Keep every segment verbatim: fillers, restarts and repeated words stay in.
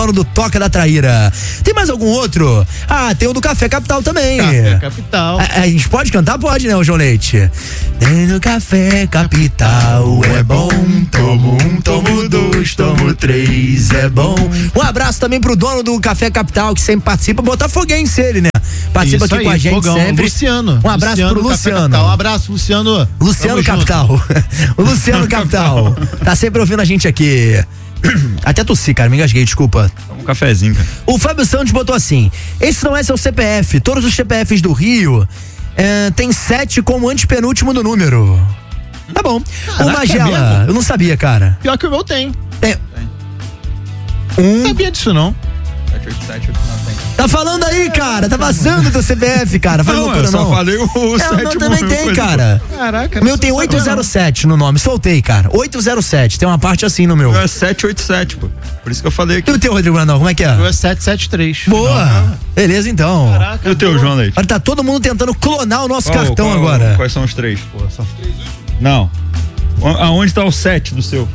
do Toca da Traíra. Tem mais algum outro? Ah, tem o do Café Capital também. Café Capital. A, a gente pode cantar? Pode, né, o João Leite? No Café Capital é bom. Tomo um, tomo dois, tomo três, é bom. Um abraço também pro dono do Café Capital, que sempre participa, botafoguense ele, né? Participa Isso aqui aí, com a gente Fogão, sempre. Luciano. Um abraço Luciano, pro Luciano. Capital. Um abraço, Luciano. Luciano Capital. O Luciano Capital. Tá sempre ouvindo a gente aqui. Até tossi, cara, me engasguei, desculpa. Um cafezinho, cara. O Fábio Santos botou assim: esse não é seu C P F. Todos os C P Fs do Rio é, tem sete como antepenúltimo do número. Tá bom. Caraca, o Magela, é eu não sabia, cara. Pior que o meu tem. Tem. Um... Não Um. sabia disso, não. sete oito sete oito nove tem. Tá falando aí, cara. Tá vazando teu C P F, cara. Faz Não, loucura, eu só não. falei o, o É, sétimo. o meu também tem, coisa. cara. Caraca. O meu tem oito zero sete no nome. Soltei, cara. oito zero sete. Tem uma parte assim no meu. Meu é sete oito sete, pô. Por isso que eu falei aqui. E o teu, Rodrigo Brandão, como é que é? O meu é sete sete três. Boa. Beleza, então. Caraca. E o teu, João Leite? Olha, tá todo mundo tentando clonar o nosso Qual- cartão qual- agora. Quais são os três? Pô, são os três últimos? Não. O- Aonde tá o sete do seu?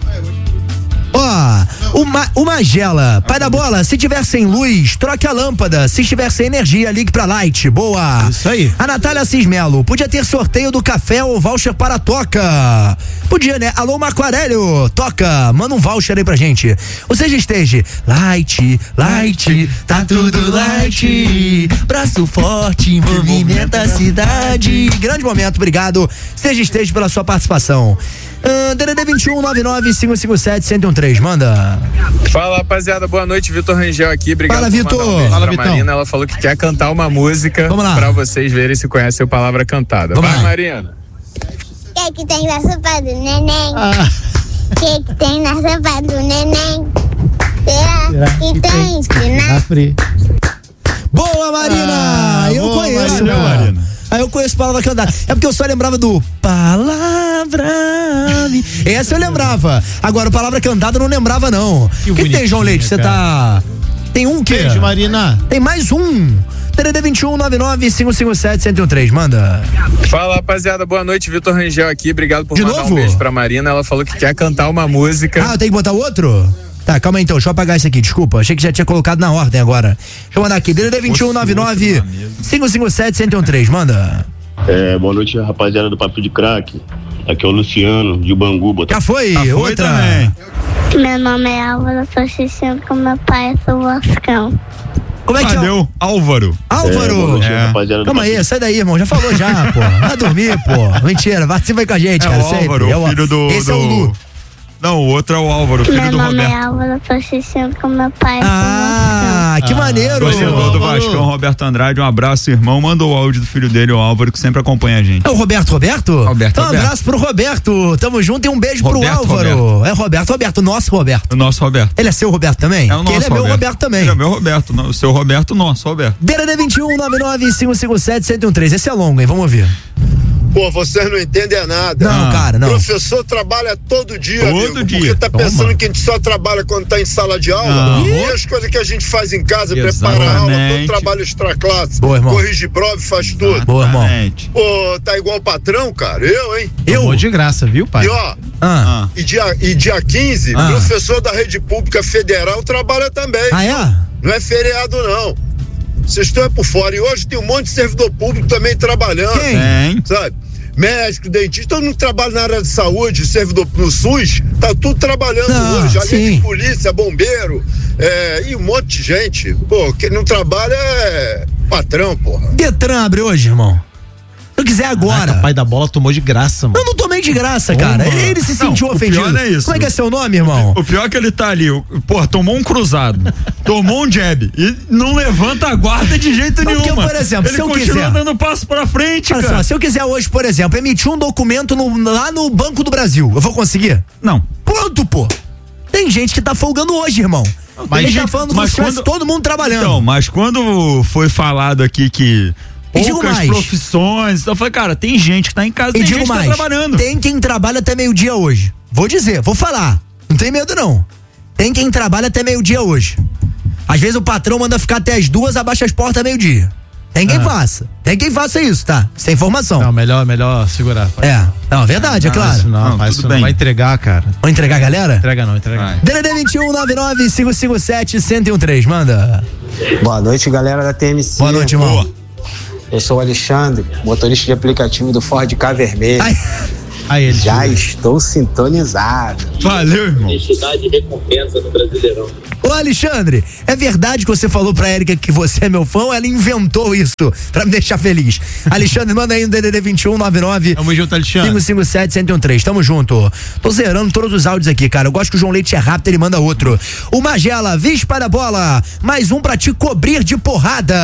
Ó, o, Ma, o Magela, pai da bola, se tiver sem luz, troque a lâmpada. Se estiver sem energia, ligue pra Light. Boa. Isso aí. A Natália Cismelo, podia ter sorteio do café ou voucher para a Toca. Podia, né? Alô, Marco Aurélio, Toca, manda um voucher aí pra gente. Ou seja, esteja Light, Light, tá tudo Light. Braço forte, movimenta a cidade. Grande momento, obrigado. Seja esteja pela sua participação. Uh, D D D vinte e um, nove nove cinco cinco sete, um zero um três, manda. Fala, rapaziada, boa noite, Vitor Rangel aqui, obrigado. Fala, por Vitor. mandar um beijo Fala, pra Vitão. Marina, ela falou que quer cantar uma música. Vamos lá. Pra vocês verem se conhecem a palavra cantada. Vamos Vai, lá. Marina. O que é que tem na sopa do neném? Ah, O que é que tem na sopa do neném? Será que tem espinafre? Boa, Marina! Ah, eu boa, conheço, Marina. cara. Marina. Aí eu conheço palavra cantada. É porque eu só lembrava do palavra. Essa eu lembrava. Agora, palavra cantada eu não lembrava, não. O que, que tem, João Leite? Você tá. Tem um quê? beijo, Marina. Tem mais um. D D D vinte e um, nove nove cinco cinco sete, um zero um três, manda. Fala, rapaziada, boa noite, Vitor Rangel aqui, obrigado por De mandar novo? um beijo pra Marina, ela falou que quer cantar uma música. Ah, eu tenho que botar outro? Tá, calma aí então, deixa eu apagar isso aqui, desculpa. Achei que já tinha colocado na ordem agora. Deixa eu mandar aqui, D D D vinte e um, nove nove cinco cinco sete, um zero um três, manda. É, boa noite, rapaziada do Papo de Crack. Aqui é o Luciano, de Bangu. Botar... Já foi, Ah, foi outra. também. Meu nome é Álvaro, sou assistindo com meu pai, eu sou Vascão. Como é que é? Cadê? Álvaro. É, boa Álvaro. noite, É. rapaziada do Calma Papo aí, sai daí, irmão. Já falou já, pô. Vai dormir, pô. Mentira, participa aí com a gente, É cara. o Álvaro, sempre. É o filho do. Esse do... é o Lu. Não, o outro é o Álvaro, filho Meu do nome é Roberto. Álvaro, sou assistindo com meu pai, eu sou Ah, que Ah, maneiro. Torcedor do Álvaro. Vascão, Roberto Andrade, um abraço, irmão. Mandou o áudio do filho dele, o Álvaro, que sempre acompanha a gente. É o Roberto Roberto? Roberto Então um Roberto. abraço pro Roberto. Tamo junto e um beijo Roberto pro Álvaro. É Roberto Roberto, nosso Roberto. O nosso Roberto. Ele é seu Roberto também? É o Porque nosso ele é meu Roberto também. Ele é meu Roberto. não, O seu Roberto, nosso Roberto. D D D vinte e um, nove nove cinco cinco sete, um zero um três. Esse é longo, hein? Vamos ouvir. Pô, vocês não entendem nada. Não, Ah. cara, não. Professor trabalha todo dia, Todo amigo, dia. porque tá Toma. pensando que a gente só trabalha quando tá em sala de aula. Não. E as coisas que a gente faz em casa, prepara a aula, Exatamente. todo trabalho extra classe, Boa, irmão. corrige prova e faz tudo. Boa, irmão. Exatamente. Pô, tá igual o patrão, cara, eu, hein? Eu? Tomou de graça, viu, pai? E ó, Ah, Ah. e dia, e dia quinze, Ah. professor da rede pública federal trabalha também. ah é? Não é feriado, não. Vocês estão é por fora. E hoje tem um monte de servidor público também trabalhando. Quem? Tem. Sabe? Médico, dentista, todo mundo que trabalha na área de saúde, servidor no SUS, tá tudo trabalhando Não, hoje. Além sim. de polícia, bombeiro, é, e um monte de gente. Pô, quem não trabalha é patrão, porra. Detran abre hoje, irmão. Se eu quiser agora. Caraca, pai da bola tomou de graça, mano. Eu não tomei de graça, Toma. cara. Ele, ele se Não, sentiu o ofendido. pior não é isso. Como é que é seu nome, irmão? O pior é que ele tá ali, o- pô, tomou um cruzado, tomou um jab e não levanta a guarda de jeito Não, nenhum. porque, por exemplo, ele se eu continua quiser- dando passo pra frente, Olha cara. só, se eu quiser hoje, por exemplo, emitir um documento no- lá no Banco do Brasil, eu vou conseguir? Não. Pronto, pô. Tem gente que tá folgando hoje, irmão. Mas, Ele tá gente, falando como mas se tivesse quando- todo mundo trabalhando. Então, mas quando foi falado aqui que E digo poucas mais. profissões, eu falei, cara, tem gente que tá em casa, E tem digo gente mais, que tá trabalhando. tem quem trabalha até meio-dia hoje. Vou dizer, vou falar. Não tem medo, não. Tem quem trabalha até meio-dia hoje. Às vezes o patrão manda ficar até as duas, abaixa as portas meio-dia. Tem quem Ah. faça. Tem quem faça isso, tá? Sem informação. Não, melhor, melhor segurar. Pai. É. Não, é verdade, é claro. Isso não, Não, faz tudo isso bem. não. Vai entregar, cara. Vamos entregar a galera? Entrega não, entrega Vai. não. D D D vinte e um, nove nove, cinco cinco sete, um zero um três, manda. Boa noite, galera da T M C. Boa noite, irmão. Eu sou o Alexandre, motorista de aplicativo do Ford K Vermelho. Ai, Aí ele. Já estou sintonizado. Valeu, irmão. Identidade e recompensa no Brasileirão. ô Alexandre, é verdade que você falou pra Érica que você é meu fã ou ela inventou isso pra me deixar feliz? Alexandre, manda aí no D D D vinte e um, nove nove, Tamo junto, cinco Alexandre. cinco sete, um zero um três. Tamo junto. Tô zerando todos os áudios aqui, cara. Eu gosto que o João Leite é rápido, ele manda outro. O Magela, Vispa da bola. Mais um pra te cobrir de porrada.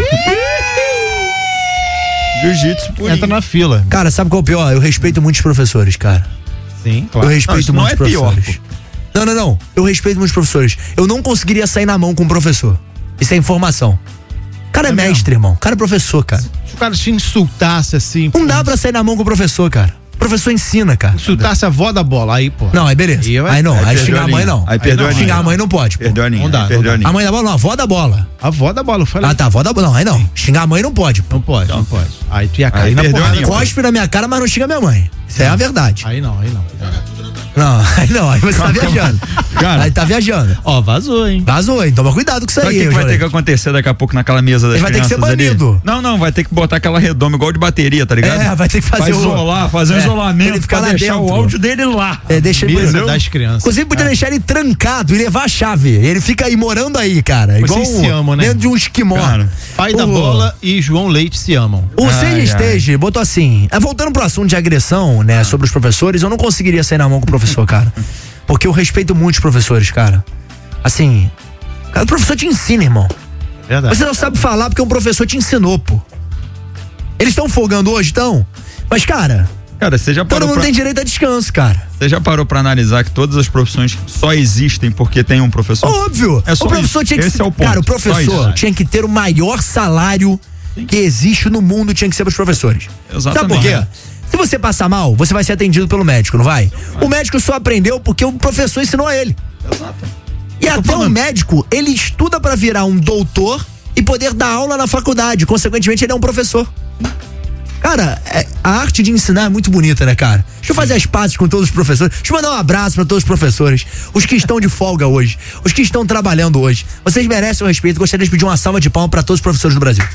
Jiu-jitsu purinho. Entra na fila. Cara, sabe qual é o pior? Eu respeito muitos professores, cara. Sim, Eu claro. respeito Não, isso não muitos é pior, professores. Não, não, não. Eu respeito muitos professores. Eu não conseguiria sair na mão com um professor. Isso é informação. O cara é, É mesmo? mestre, irmão. O cara é professor, cara. Se o cara te insultasse assim. Não dá pra sair na mão com o professor, cara. O professor ensina, cara. Insultasse a avó da bola, aí, pô. Não, aí beleza. Aí vai- Aí não, Aí aí perdeu xingar a a mãe linha. não. Aí perdeu não, a linha. xingar a mãe não pode, pô. Perdeu a linha. Não dá, perdeu não a dá. linha. A mãe da bola não, a avó da bola. A avó da bola, eu falei. Ah, tá, a avó da bola. Não, aí não. Xingar a mãe não pode. Não pode, não pode. Aí tu ia cair Aí na perdeu a porrada. linha. Cospe na minha cara, mas não xinga minha mãe. Isso é a verdade. Aí não, aí não. Não, aí não, aí você tá viajando. Cara. Aí tá viajando. Ó, vazou, hein? Vazou, hein? Toma cuidado com isso Sabe o aí, que, que vai João ter que Leite. acontecer daqui a pouco naquela mesa das Ele vai ter que ser crianças ali? banido. Não, não, vai ter que botar aquela redoma igual de bateria, tá ligado? É, vai ter que fazer Vai o- isolar, fazer um É, isolamento ele ficar pra lá deixar dentro. o áudio dele lá. É, deixa ele Mesa das crianças. Inclusive, podia deixar ele trancado e levar a chave. Ele fica aí morando aí, cara. Vocês igual se amam, né? dentro de um esquimó. Cara, Pai da O- bola e João Leite se amam. O Ai, Seja ai. Stage botou assim, é, voltando pro assunto de agressão, né, sobre os professores, eu não conseguiria sair na mão com o professor, cara. Porque eu respeito muito os professores, cara. Assim, cara, o professor te ensina, irmão. Verdade. Você não sabe falar porque um professor te ensinou, pô. Eles estão folgando hoje, estão? Mas, cara, Cara, você já todo parou mundo pra, tem direito a descanso, cara. você já parou pra analisar que todas as profissões só existem porque tem um professor? Óbvio. É só o professor isso. tinha que Esse é o ponto. Cara, o Só professor isso. tinha que ter o maior salário que existe no mundo, tinha que ser pros professores. Sabe por Exatamente. quê? Se você passar mal, você vai ser atendido pelo médico, não vai? O médico só aprendeu porque o professor ensinou a ele. Exato. E até o médico, ele estuda pra virar um doutor e poder dar aula na faculdade. Consequentemente, ele é um professor. Cara, é- a arte de ensinar é muito bonita, né, cara? Deixa eu fazer as pazes com todos os professores. Deixa eu mandar um abraço pra todos os professores. Os que estão de folga hoje. Os que estão trabalhando hoje. Vocês merecem o respeito. Gostaria de pedir uma salva de palmas pra todos os professores do Brasil.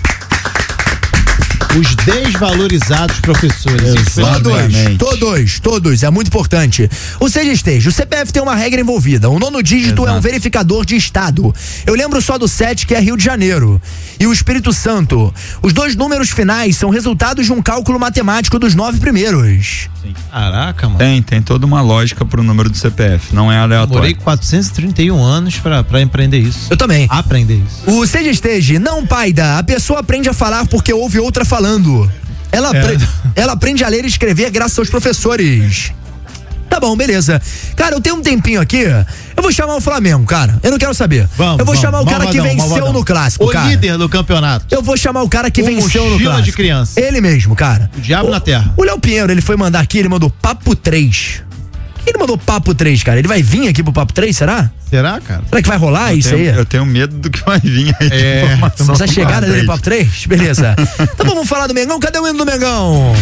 Os desvalorizados professores. Exatamente. Todos, todos, todos, é muito importante. O Seja Esteja, o C P F tem uma regra envolvida. O nono dígito é um Exato. verificador de estado. Eu lembro só do sete, que é Rio de Janeiro. E o Espírito Santo. Os dois números finais são resultados de um cálculo matemático dos nove primeiros. Caraca, mano. Tem, tem toda uma lógica pro número do C P F, não é Demorei aleatório. quatrocentos e trinta e um anos pra, pra empreender isso. Eu também. Aprender isso. O Seja Esteja, não, paida. A pessoa aprende a falar porque ouve outra falando. Ela, É. apre- ela aprende a ler e escrever graças aos professores. Tá bom, beleza. Cara, eu tenho um tempinho aqui. Eu vou chamar o Flamengo, cara. Eu não quero saber. Vamos, eu vou vamos. chamar o cara que Malvadão, venceu malvadão. no clássico, O cara. líder do campeonato. Eu vou chamar o cara que O venceu no mochila clássico. de criança. Ele mesmo, cara. O diabo na terra. O Léo Pinheiro, ele foi mandar aqui, ele mandou Papo três. Ele mandou Papo três, cara. Ele vai vir aqui pro Papo três, será? Será, cara? Será que vai rolar Eu isso tenho, aí? eu tenho medo do que vai vir aí de É, informação. Essa chegada dele Três. Papo três? Beleza. Então vamos falar do Mengão. Cadê o hino do Mengão?